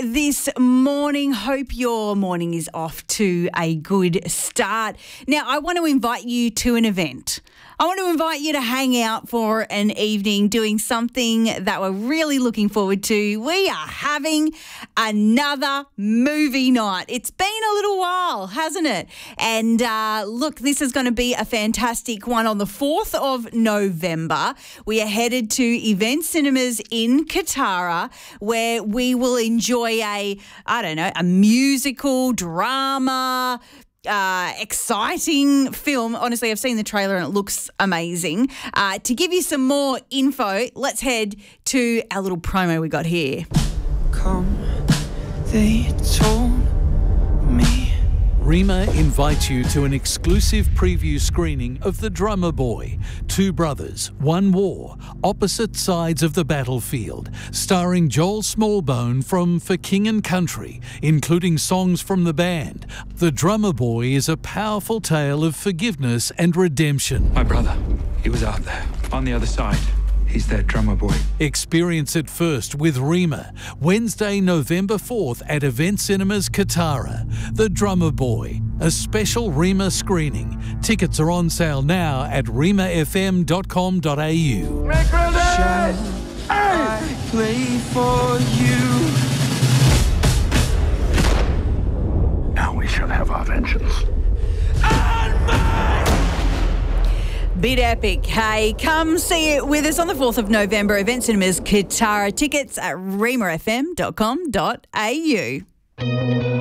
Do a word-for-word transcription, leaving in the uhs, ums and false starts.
this morning. Hope your morning is off to a good start. Now, I want to invite you to an event. I want to invite you to hang out for an evening doing something that we're really looking forward to. We are having another movie night. It's been a little while, hasn't it? And uh, look, this is going to be a fantastic one on the fourth of November. We are headed to Event Cinemas in Kotara, where we will enjoy a, I don't know, a musical, drama, Uh, exciting film. Honestly, I've seen the trailer and it looks amazing. Uh, to give you some more info, let's head to our little promo we got here. Come, they told me. Rima invites you to an exclusive preview screening of The Drummer Boy, Two Brothers, One War, Opposite Sides of the Battlefield, starring Joel Smallbone from For King and Country, including songs from the band. The Drummer Boy is a powerful tale of forgiveness and redemption. My brother, he was out there, on the other side. He's that drummer boy. Experience it first with Rima, Wednesday, November fourth at Event Cinemas Kotara. The Drummer Boy, a special Rima screening. Tickets are on sale now at rima f m dot com dot a u. Shall I play for you? Now we shall have our vengeance. Bit epic, hey. Come see it with us on the fourth of November, Event Cinemas Kotara. Tickets at rima f m dot com dot a u.